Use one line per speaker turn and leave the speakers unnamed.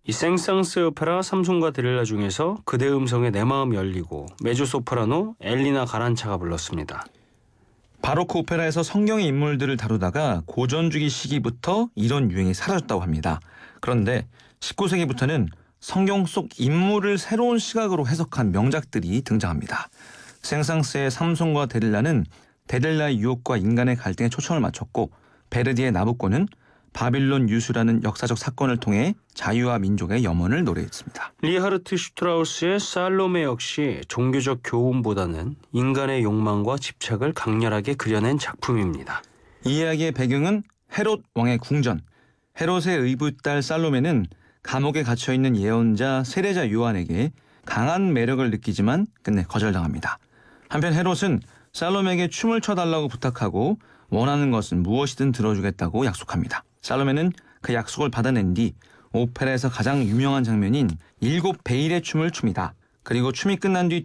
이 생상스 오페라 삼손과 데릴라 중에서 그대 음성에 내 마음 열리고 메조소프라노 엘리나 가란차가 불렀습니다.
바로크 오페라에서 성경의 인물들을 다루다가 고전주기 시기부터 이런 유행이 사라졌다고 합니다. 그런데 19세기부터는 성경 속 인물을 새로운 시각으로 해석한 명작들이 등장합니다. 생상스의 삼손과 데릴라는 데릴라의 유혹과 인간의 갈등에 초점을 맞췄고, 베르디의 나부코는 바빌론 유수라는 역사적 사건을 통해 자유와 민족의 염원을 노래했습니다.
리하르트 슈트라우스의 살로메 역시 종교적 교훈보다는 인간의 욕망과 집착을 강렬하게 그려낸 작품입니다.
이 이야기의 배경은 헤롯 왕의 궁전. 헤롯의 의붓딸 살로메는 감옥에 갇혀있는 예언자 세례자 요한에게 강한 매력을 느끼지만 끝내 거절당합니다. 한편 헤롯은 살로메에게 춤을 춰달라고 부탁하고 원하는 것은 무엇이든 들어주겠다고 약속합니다. 살로메는 그 약속을 받아낸 뒤 오페라에서 가장 유명한 장면인 7 베일의 춤을 춥니다. 그리고 춤이 끝난 뒤